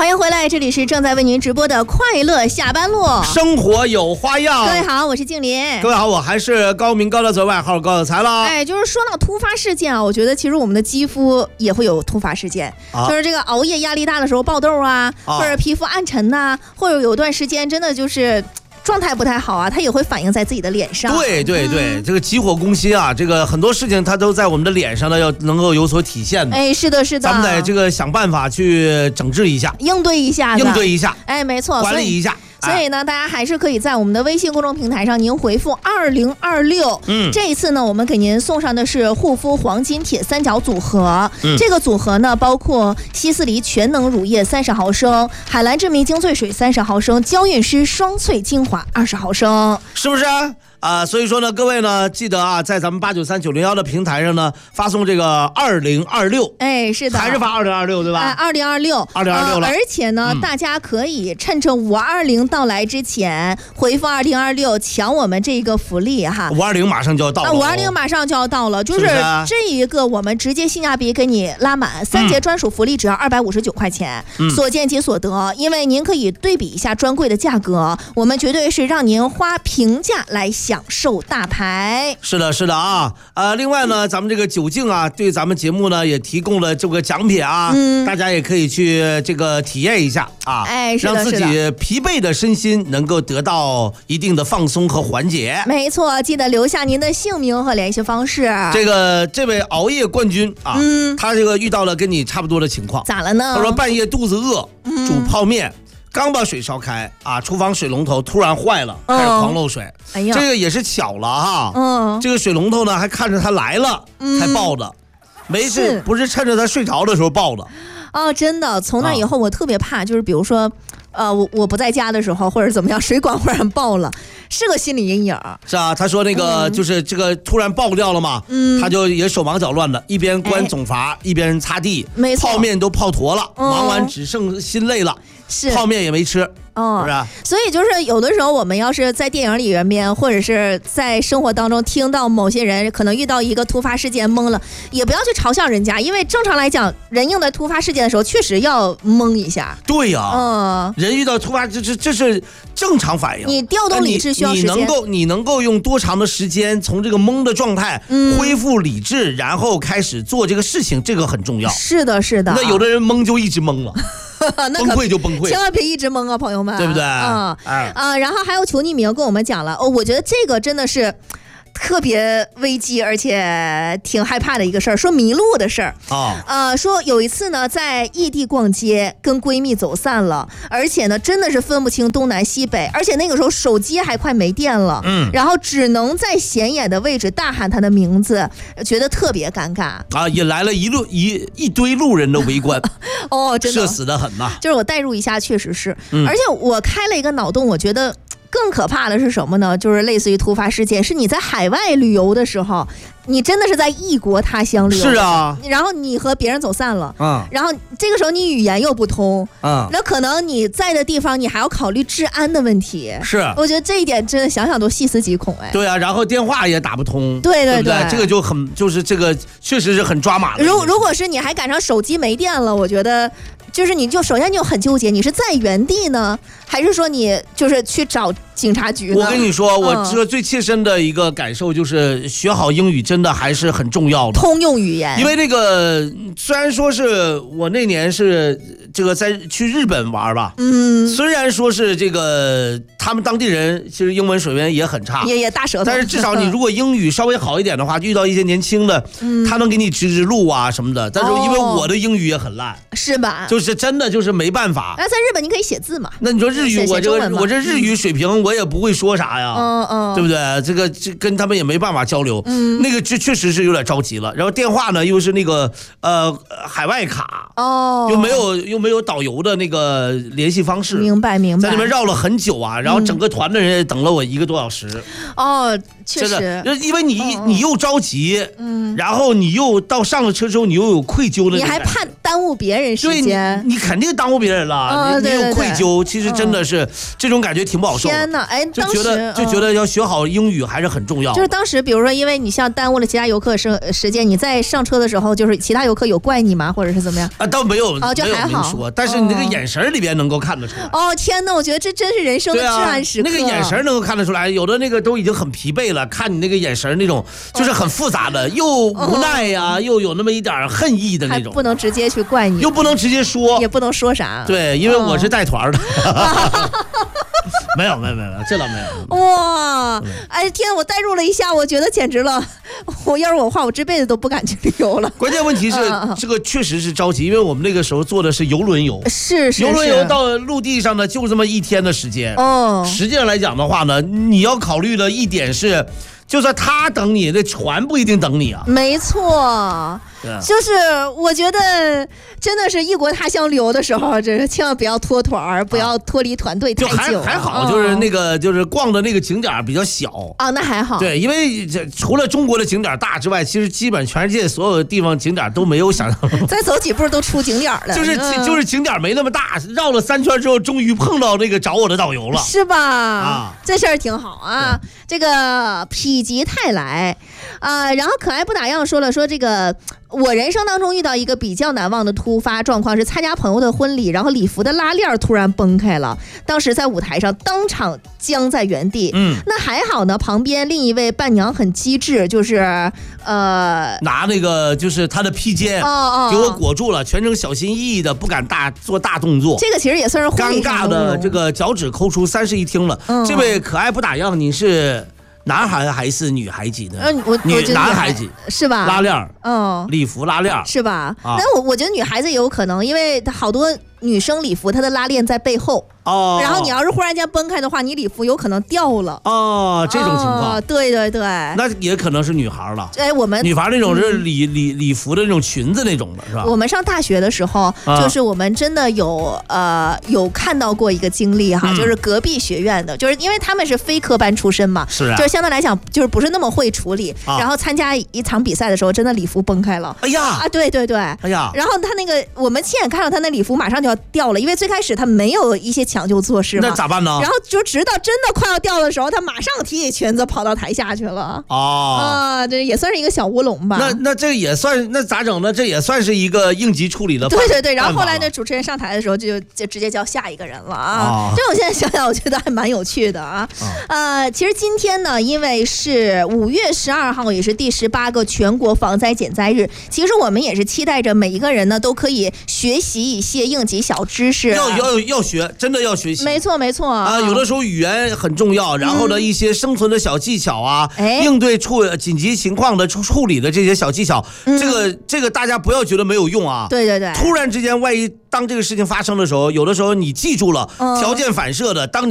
欢迎回来，这里是正在为您直播的快乐下班路， 生活有花样。 各位好，我是静林。 各位好，我还是高明高德泽，外号高德才了。 就是说到突发事件啊，我觉得其实我们的肌肤也会有突发事件，就是这个熬夜压力大的时候爆痘啊，或者皮肤暗沉呐，或者有段时间真的就是状态不太好啊，它也会反映在自己的脸上。 对，这个急火攻心啊，这个很多事情它都在我们的脸上呢，要能够有所体现的。 是的， 咱们得这个想办法去整治一下， 应对一下。没错， 管理一下。 所以呢，大家还是可以在我们的微信公众平台上，您回复2026。这一次呢，我们给您送上的是护肤黄金铁三角组合。这个组合呢，包括希思黎全能乳液30毫升、海蓝之谜精粹水30毫升、娇韵诗双萃精华20毫升， 是不是？所以说呢，各位呢，记得啊，在咱们893901的平台上呢，发送这个2026。 是的， 还是发2026对吧 ？2026了。而且呢，大家可以趁着520到来之前回复2026，抢我们这个福利哈。 520马上就要到了 ，520马上就要到了，就是这一个我们直接性价比给你拉满，3节专属福利只要259块钱，所见即所得。因为您可以对比一下专柜的价格，我们绝对是让您花平价来享受大牌。 是的啊。另外呢，咱们这个酒精啊，对咱们节目呢也提供了这个奖品啊，大家也可以去这个体验一下啊，让自己疲惫的身心能够得到一定的放松和缓解。 没错，记得留下您的姓名和联系方式。 这位熬夜冠军啊，他这个遇到了跟你差不多的情况。 咋了呢？ 他说半夜肚子饿，煮泡面。刚把水烧开啊，厨房水龙头突然坏了，开始狂漏水。这个也是巧了哈。这个水龙头呢还看着他来了，才爆的，没事，不是趁着他睡着的时候爆的。 真的，从那以后我特别怕，就是比如说我不在家的时候，或者怎么样，水管忽然爆了，是个心理阴影。 是啊，他说那个就是这个突然爆掉了嘛，他就也手忙脚乱的，一边关总阀，一边擦地， 没错， 泡面都泡坨了，忙完只剩心累了，泡面也没吃。是不是？ 所以就是有的时候我们要是在电影里面，或者是在生活当中听到某些人可能遇到一个突发事件懵了，也不要去嘲笑人家，因为正常来讲，人应对突发事件的时候确实要懵一下。 对呀，人遇到突发这是正常反应。 你调动理智需要时间， 你能够用多长的时间从这个懵的状态恢复理智，然后开始做这个事情，这个很重要。 是的。 那有的人懵就一直懵了。崩溃就崩溃， 千万别一直懵啊，朋友们， 对不对？ 然后还有求匿名跟我们讲了，我觉得这个真的是特别危机，而且挺害怕的一个事儿，说迷路的事儿。说有一次呢，在异地逛街，跟闺蜜走散了，而且呢，真的是分不清东南西北，而且那个时候手机还快没电了，然后只能在显眼的位置大喊她的名字，觉得特别尴尬引来了一堆路人的围观。 真的社死的很呐。 就是我代入一下，确实是，而且我开了一个脑洞，我觉得更可怕的是什么呢？就是类似于突发事件，是你在海外旅游的时候，你真的是在异国他乡旅游， 是啊， 然后你和别人走散了，然后这个时候你语言又不通，那可能你在的地方你还要考虑治安的问题， 是， 我觉得这一点真的想想都细思极恐。 对啊，然后电话也打不通， 对， 这个就是这个确实是很抓马的。 如果是你还赶上手机没电了，我觉得就是你就首先你就很纠结，你是在原地呢，还是说你就是去找警察局呢？ 我跟你说，我这个最切身的一个感受就是学好英语真的还是很重要的， 通用语言。 因为这个虽然说是我那年是这个去日本玩吧，虽然说是这个他们当地人其实英文水平也很差， 也大舌头， 但是至少你如果英语稍微好一点的话，遇到一些年轻的，他能给你指路啊什么的。但是因为我的英语也很烂， 是吧？ 就是真的就是没办法。 那在日本你可以写字嘛？ 那你说日语，我这日语水平我也不会说啥呀，对不对？这跟他们也没办法交流，那个确实是有点着急了。然后电话呢又是那个海外卡，又没有导游的那个联系方式， 明白， 在里面绕了很久啊，然后整个团的人也等了我1个多小时。 确实， 因为你又着急，然后你又到上了车之后，你又有愧疚的， 你还怕耽误别人时间， 你肯定耽误别人了，你有愧疚，其实真的是这种感觉挺不好受。 天哪，哎， 就觉得要学好英语还是很重要。 就是当时，比如说，因为你像耽误了其他游客时间，你在上车的时候，就是其他游客有怪你吗，或者是怎么样？ 啊，倒没有， 就还好说，但是你那个眼神里边能够看得出来。 哦，天哪，我觉得这真是人生的至暗时刻。 那个眼神能够看得出来，有的那个都已经很疲惫了，看你那个眼神那种，就是很复杂的，又无奈呀，又有那么一点恨意的那种。 不能直接去怪你， 又不能直接说， 也不能说啥。 对，因为我是带团的。没有，这倒没有。 哇，哎天，我代入了一下，我觉得简直了。要是我话，我这辈子都不敢去旅游了。 关键问题是，这个确实是着急，因为我们那个时候坐的是游轮游， 是游轮游到陆地上呢，就这么1天的时间。实际上来讲的话呢，你要考虑的一点是，就算他等你，那船不一定等你啊。 没错。就是我觉得真的是异国他乡旅游的时候，这千万不要脱团，不要脱离团队太久。 还好，就是那个就是逛的那个景点比较小啊，那还好。 对，因为除了中国的景点大之外，其实基本全世界所有地方景点都没有想象。 再走几步都出景点了。 就是景点没那么大，绕了3圈之后，终于碰到那个找我的导游了， 是吧？啊，这事儿挺好啊。这个否极泰来啊，然后可爱不打烊说这个。我人生当中遇到一个比较难忘的突发状况，是参加朋友的婚礼，然后礼服的拉链突然崩开了，当时在舞台上当场僵在原地。那还好呢，旁边另一位伴娘很机智，就是拿那个就是她的披肩给我裹住了，全程小心翼翼的，不敢做大动作。 这个其实也算是尴尬的，这个脚趾抠出31厅了。这位可爱不打烊，你是男孩还是女孩级的？男孩级是吧？ 拉链，礼服拉链是吧？那我觉得女孩子也有可能，因为好多女生礼服它的拉链在背后。然后你要是忽然间崩开的话，你礼服有可能掉了。 这种情况。 对， 那也可能是女孩了。 我们女孩那种是礼服的那种裙子那种的是吧？ 我们上大学的时候，就是我们真的有看到过一个经历哈，就是隔壁学院的，就是因为他们是非科班出身嘛， 是啊， 就是相对来讲就是不是那么会处理，然后参加一场比赛的时候，真的礼服崩开了。 哎呀， 对， 哎呀， 然后他那个我们亲眼看到他那礼服马上就要掉了，因为最开始他没有一些抢救措施嘛， 那咋办呢？ 然后就直到真的快要掉的时候，他马上提起裙子跑到台下去了。这也算是一个小乌龙吧。 那这也算，那咋整呢？这也算是一个应急处理的。 对，然后后来那主持人上台的时候就直接叫下一个人了啊。这我现在想想，我觉得还蛮有趣的啊。其实今天呢，因为是5月12号，也是第18个全国防灾减灾日。其实我们也是期待着每一个人呢都可以学习一些应急小知识。 要学，真的要学习。 没错有的时候语言很重要，然后呢一些生存的小技巧啊，应对紧急情况的处理的这些小技巧，这个大家不要觉得没有用啊。 对， 突然之间万一当这个事情发生的时候，有的时候你记住了条件反射的，当你